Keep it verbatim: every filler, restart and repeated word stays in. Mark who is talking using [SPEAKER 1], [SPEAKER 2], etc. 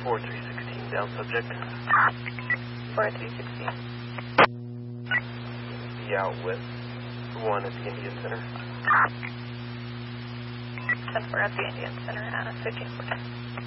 [SPEAKER 1] four three sixteen, down subject.
[SPEAKER 2] four three sixteen.
[SPEAKER 1] Be out with one at the Indian Center.
[SPEAKER 2] ten four at the Indian Center, uh, switching four.